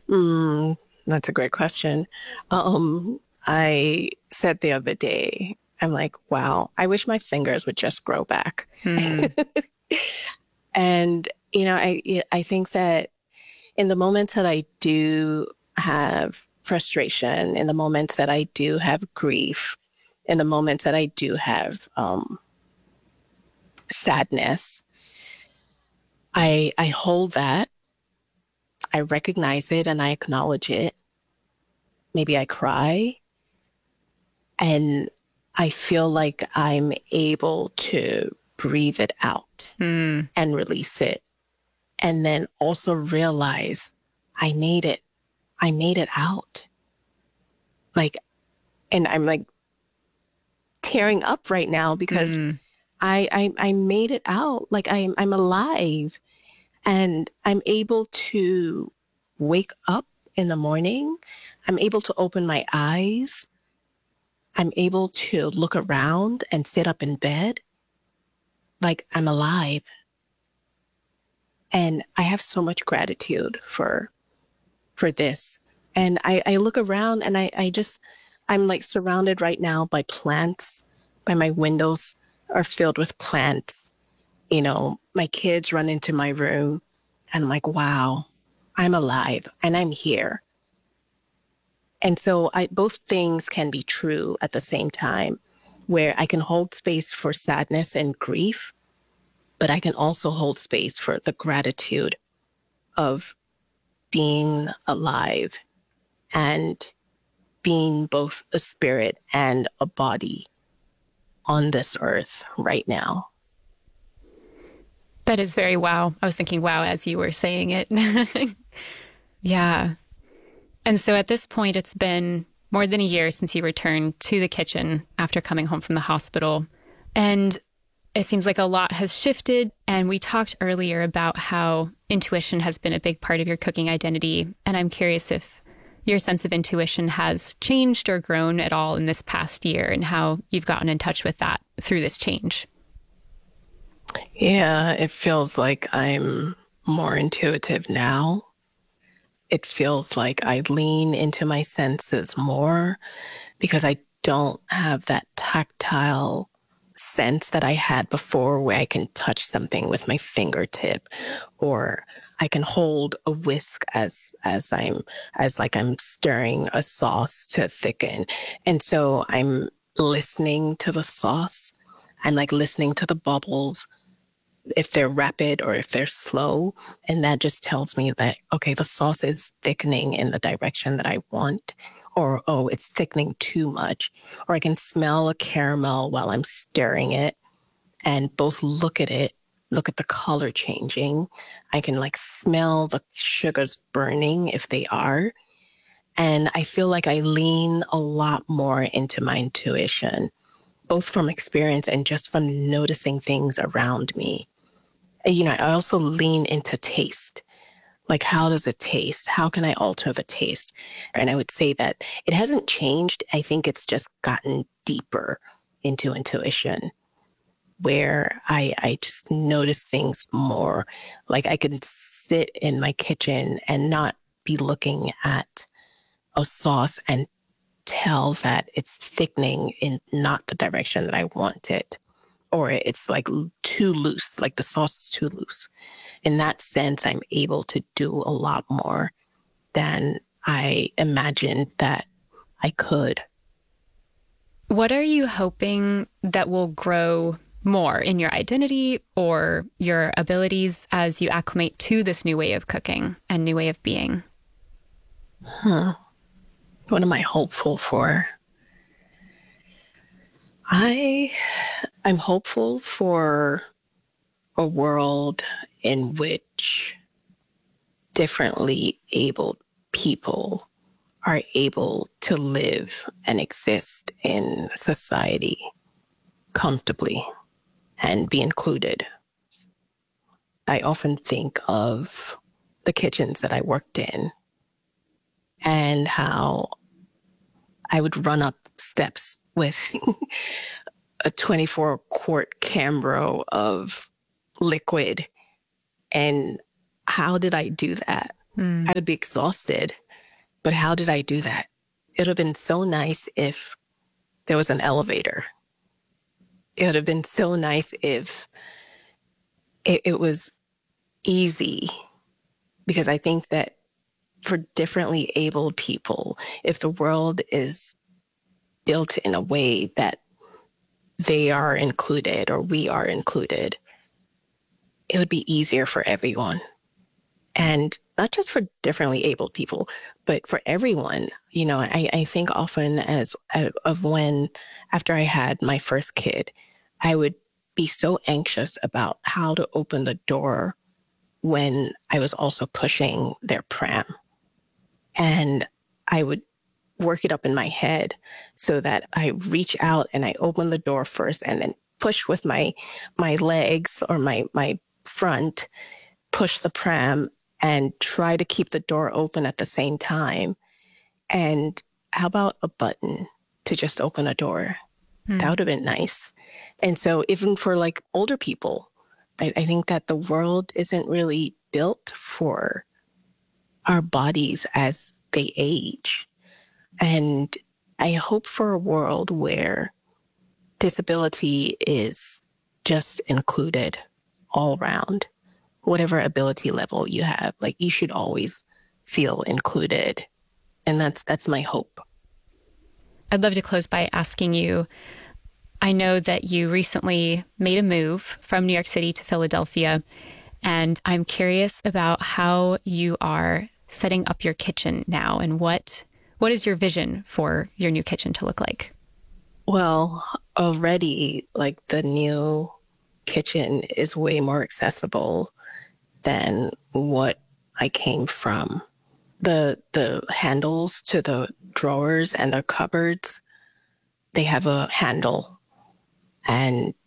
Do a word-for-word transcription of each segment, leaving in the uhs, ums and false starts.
Mm, that's a great question. Um, I said the other day, I'm like, wow, I wish my fingers would just grow back. Hmm. And, you know, I I think that in the moments that I do have frustration, in the moments that I do have grief, in the moments that I do have um, sadness, I I hold that, I recognize it, and I acknowledge it. Maybe I cry, and I feel like I'm able to breathe it out Hmm. and release it, and then also realize I made it. I made it out. Like, and I'm like tearing up right now because Hmm. I I, I made it out. Like I'm I'm alive, and I'm able to wake up in the morning. I'm able to open my eyes. I'm able to look around and sit up in bed. Like I'm alive. And I have so much gratitude for for this. And I, I look around and I, I just I'm like surrounded right now by plants. By my windows are filled with plants. You know, my kids run into my room and I'm like, wow, I'm alive and I'm here. And so I both things can be true at the same time, where I can hold space for sadness and grief, but I can also hold space for the gratitude of being alive and being both a spirit and a body on this earth right now. That is very wow. I was thinking wow as you were saying it. Yeah. And so at this point, it's been more than a year since you returned to the kitchen after coming home from the hospital. And it seems like a lot has shifted. And we talked earlier about how intuition has been a big part of your cooking identity. And I'm curious if your sense of intuition has changed or grown at all in this past year and how you've gotten in touch with that through this change. Yeah, it feels like I'm more intuitive now. It feels like I lean into my senses more because I don't have that tactile sense that I had before where I can touch something with my fingertip or I can hold a whisk as as I'm as like I'm stirring a sauce to thicken. And so I'm listening to the sauce. I'm like listening to the bubbles if they're rapid or if they're slow. And that just tells me that, okay, the sauce is thickening in the direction that I want, or, oh, it's thickening too much. Or I can smell a caramel while I'm stirring it and both look at it, look at the color changing. I can like smell the sugars burning if they are. And I feel like I lean a lot more into my intuition, both from experience and just from noticing things around me. You know, I also lean into taste. Like, how does it taste? How can I alter the taste? And I would say that it hasn't changed. I think it's just gotten deeper into intuition where I, I just notice things more. Like I can sit in my kitchen and not be looking at a sauce and tell that it's thickening in not the direction that I want it. Or it's like too loose, like the sauce is too loose. In that sense, I'm able to do a lot more than I imagined that I could. What are you hoping that will grow more in your identity or your abilities as you acclimate to this new way of cooking and new way of being? Huh. What am I hopeful for? I I'm hopeful for a world in which differently abled people are able to live and exist in society comfortably and be included. I often think of the kitchens that I worked in and how I would run up steps with a twenty-four quart Cambro of liquid. And how did I do that? Mm. I would be exhausted. But how did I do that? It would have been so nice if there was an elevator. It would have been so nice if it, it was easy, because I think that for differently abled people, if the world is built in a way that they are included or we are included, it would be easier for everyone. And not just for differently abled people, but for everyone. You know, I, I think often as of when, after I had my first kid, I would be so anxious about how to open the door when I was also pushing their pram. And I would work it up in my head so that I reach out and I open the door first and then push with my my legs or my my front, push the pram and try to keep the door open at the same time. And how about a button to just open a door? Hmm. That would have been nice. And so even for like older people, I, I think that the world isn't really built for our bodies as they age. And I hope for a world where disability is just included all around. Whatever ability level you have, like you should always feel included. And that's that's my hope. I'd love to close by asking you, I know that you recently made a move from New York City to Philadelphia, and I'm curious about how you are setting up your kitchen now and what what is your vision for your new kitchen to look like? Well, already like the new kitchen is way more accessible than what I came from. The the handles to the drawers and the cupboards, they have a handle. And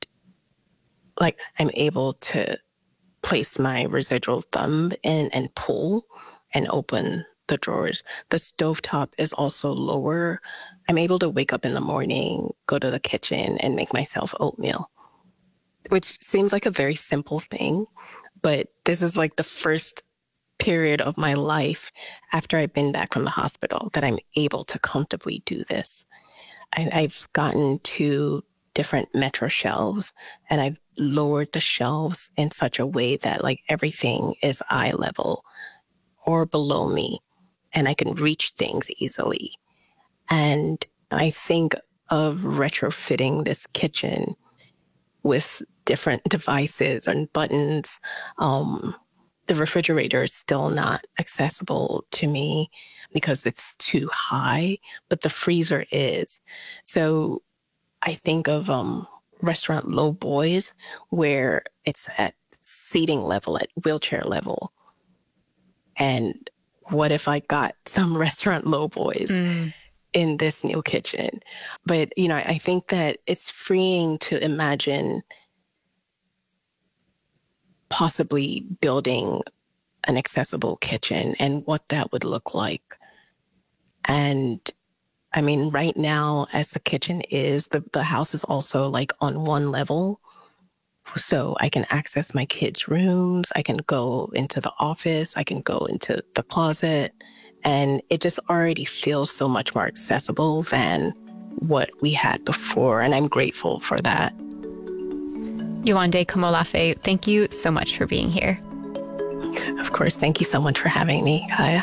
like I'm able to place my residual thumb in and pull and open the drawers. The stovetop is also lower. I'm able to wake up in the morning, go to the kitchen and make myself oatmeal, which seems like a very simple thing. But this is like the first period of my life after I've been back from the hospital that I'm able to comfortably do this. I, I've gotten to different Metro shelves and I've lowered the shelves in such a way that like everything is eye level or below me and I can reach things easily. And I think of retrofitting this kitchen with different devices and buttons. Um, the refrigerator is still not accessible to me because it's too high, but the freezer is. So I think of um, restaurant low boys where it's at seating level, at wheelchair level. And what if I got some restaurant low boys mm. in this new kitchen? But, you know, I think that it's freeing to imagine possibly building an accessible kitchen and what that would look like. And I mean, right now, as the kitchen is, the, the house is also like on one level. So I can access my kids' rooms. I can go into the office. I can go into the closet. And it just already feels so much more accessible than what we had before. And I'm grateful for that. Yewande Komolafe, thank you so much for being here. Of course. Thank you so much for having me, Kaya.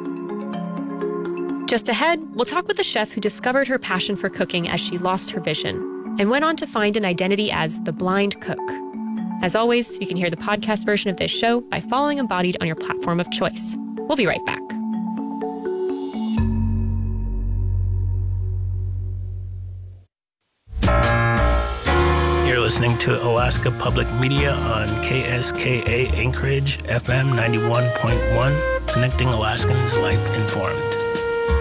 Just ahead, we'll talk with a chef who discovered her passion for cooking as she lost her vision and went on to find an identity as the blind cook. As always, you can hear the podcast version of this show by following Embodied on your platform of choice. We'll be right back. You're listening to Alaska Public Media on K S K A Anchorage, F M ninety-one point one, connecting Alaskans life informed.